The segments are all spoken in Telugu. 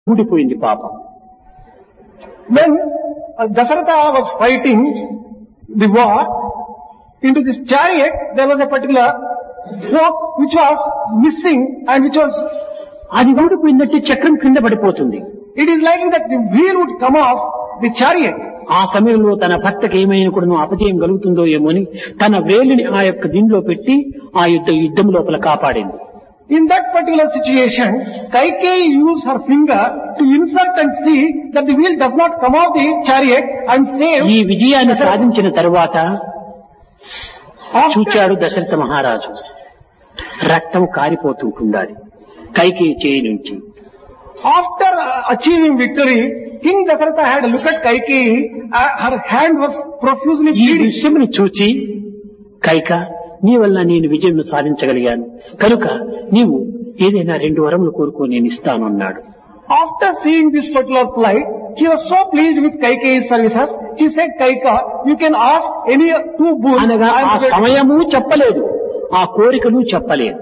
ఊడిపోయింది పాపం. When Dasaratha was fighting the war, into this chariot there was a particular rope which was missing and which was, అది ఊడిపోయిందంటే చక్రం కింద పడిపోతుంది. it is likely that the wheel would come off the chariot. ఆ సమయంలో తన భర్తకి ఏమైనా కూడా అపజయం కలుగుతుందో ఏమోని తన వేలిని ఆ యొక్క దీనిలో పెట్టి ఆ యుద్ధం లోపల కాపాడింది. In that particular situation, Kaikeyi used her finger to insert and see that the wheel does not come off the chariot and save. ఈ విజయాన్ని సాధించిన తరువాత చూచాడు దశరథ మహారాజు, రక్తం కారిపోతుంటుండాలి కైకేయి చేయి నుంచి. After achieving victory, King Dasaratha had a look at Kaikeyi. Her hand was profusely ఈ bleeding. విషయమును చూచి, కైక నీ వల్ల నేను విజయం సాధించగలిగాను కనుక నీవు ఏదైనా 2 వరములు కోరుకో నేను ఇస్తాను అన్నాడు. After seeing this particular plight, he was so pleased with Kaikeyi's services. She said, Kaika, you can ask any 2 boons. అనగా ఆ సమయము చెప్పలేదు, ఆ కోరికను చెప్పలేదు.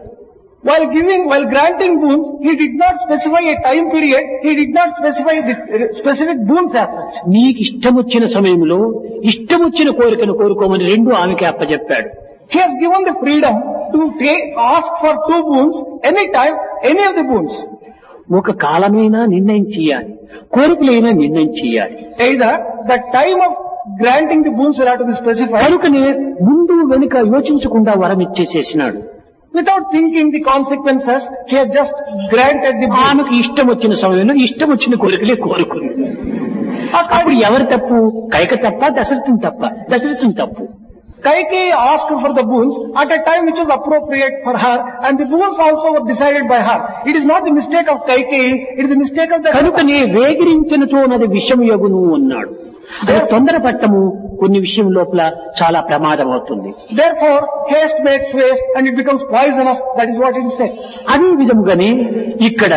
While granting boons, he did not specify a time period. He did not specify the specific boons as such. నీకు ఇష్టమొచ్చిన సమయంలో ఇష్టమొచ్చిన కోరికను కోరుకోమని 2 ఆమెకి అప్పచెప్పాడు. He has given the freedom to ask for 2 boons anytime, any of the boons. ఒక కాలమైనా నిర్ణయం చేయాలి, కోరికలైనా నిర్ణయం చేయాలి. Either the time of granting the boons will have to be specified. కనుకనే ముందు వెనుక యోచించకుండా వరం ఇచ్చేసేసినాడు. Without thinking the consequences, he has just granted the boons. ఆమెకు ఇష్టం వచ్చిన సమయంలో ఇష్టం వచ్చిన కోరికలే కోరుకుంది. అప్పుడు ఎవరు తప్పు? కైక తప్ప, దశరథుని తప్ప? దశరథుని తప్పు. Kaikeyi asked for the boons at a time which was appropriate for her, and the boons also were decided by her. It is not the mistake of Kaikeyi, it is the mistake of the కనుకనే వేగిరించినతో నది విషం యగును అన్నాడు. అది తొందరపట్టము కొన్ని విషయం లోపల చాలా ప్రమాదం అవుతుంది. Therefore, haste makes waste and it becomes poisonous. That is what it is said. అదే విధముగానే ఇక్కడ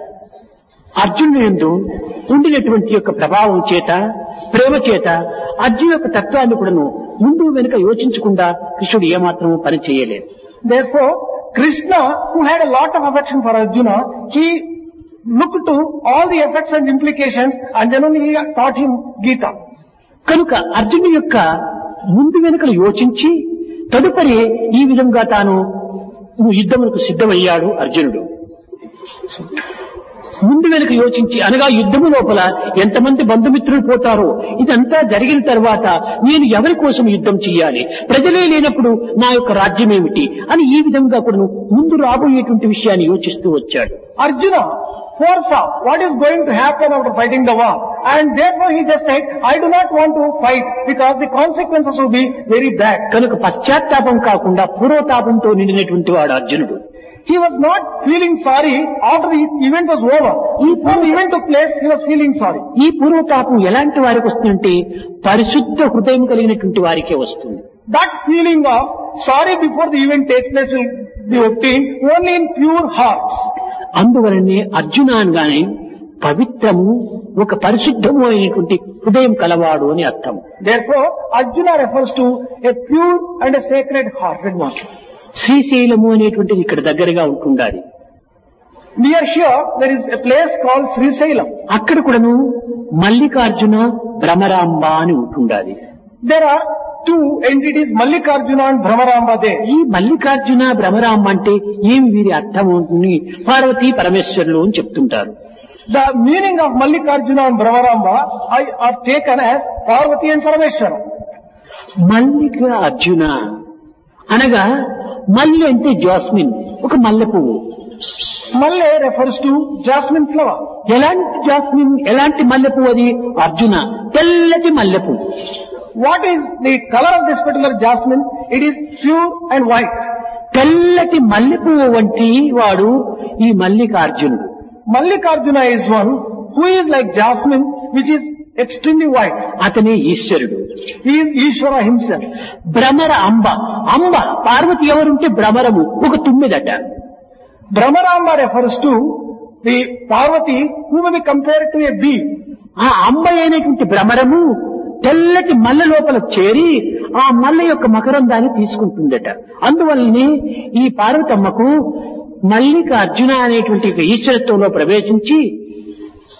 అర్జునుడు యందు ఉండినటువంటి యొక్క ప్రభావం చేత, ప్రేమ చేత అర్జును యొక్క తత్వాన్ని కూడాను ముందు వెనుక యోచించకుండా కృష్ణుడు ఏమాత్రము పని చేయలేదు. Therefore, Krishna, who had a lot of affection for Arjuna, he looked to all the effects and implications and then only he taught him Gita. కనుక అర్జునుడి యొక్క ముందు వెనుకలు యోచించి తదుపరి ఈ విధంగా తాను యుద్ధములకు సిద్ధమయ్యాడు అర్జునుడు. ముందు వెనుక యోచించి అనగా యుద్ధము లోపల ఎంతమంది బంధుమిత్రులు పోతారో ఇదంతా జరిగిన తర్వాత నేను ఎవరి కోసం యుద్ధం చేయాలి, ప్రజలే లేనప్పుడు నా యొక్క రాజ్యం ఏమిటి అని ఈ విధంగా కూడా ముందు రాబోయేటువంటి విషయాన్ని యోచిస్తూ వచ్చాడు. Arjuna foresaw what is going to happen after fighting the war, and therefore he just said, I do not want to fight because the consequences will be very bad. కనుక పశ్చాత్తాపం కాకుండా పూర్వతాపంతో నిండినటువంటి వాడు అర్జునుడు. He was not feeling sorry after the event was over. Before the event took place, he was feeling sorry. ఈ పూర్వతాపం ఎలాంటి వారికి వస్తుందంటే పరిశుద్ధ హృదయం కలిగినటువంటి వారికే వస్తుంది. That feeling of sorry before the event takes place will be obtained only in pure hearts. అందువలనే అర్జున అనగానే పవిత్రము, ఒక పరిశుద్ధము అయినటువంటి హృదయం కలవాడు అని అర్థం. Therefore, Arjuna refers to a pure and a sacred heart. Srisailam అనేటువంటిది ఇక్కడ దగ్గరగా ఉంటుండాలి. Near here, there is a place called Srisailam. అక్కడ కూడాను మల్లికార్జున భ్రమరాంబ అని ఉంటుండాలి. There are 2 entities, Mallikarjuna and Bhramaramba there. ఈ మల్లికార్జున భ్రమరాంబ అంటే ఏమి వీరి అర్థం ఉంటుంది? పార్వతీ పరమేశ్వరులు అని చెప్తుంటారు. The meaning of Mallikarjuna and Bhramaramba are taken as Parvati and Parameshwara. మల్లిక అర్జున అనగా మల్లి అంటే జాస్మిన్, ఒక మల్లె పువ్వు. Malle refers to jasmine flower. ఎలాంటి జాస్మిన్, ఎలాంటి మల్లె పువ్వు అది? అర్జున, తెల్లటి మల్లె పువ్వు. What is the color of this particular jasmine? It is pure and white. తెల్లటి మల్లె పువ్వు వంటి వాడు ఈ మల్లికార్జునుడు. Mallikarjuna is one who is like jasmine, which is extremely white. అతనే ఈశ్వరుడు. He is Ishvara himself. Bhramara అంబ, అంబ పార్వతి ఎవరుంటే భ్రమరము, ఒక తుమ్మెదట. Bhramaramba refers to the Parvati who may be compared to a bee. ఆ అంబ అయినటువంటి భ్రమరము తెల్లటి మల్లె లోపల చేరి ఆ మల్లె యొక్క మకరందాన్ని తీసుకుంటుందట. అందువల్లనే ఈ పార్వతమ్మకు మల్లిక అర్జున అనేటువంటి ఈశ్వరత్వంలో ప్రవేశించి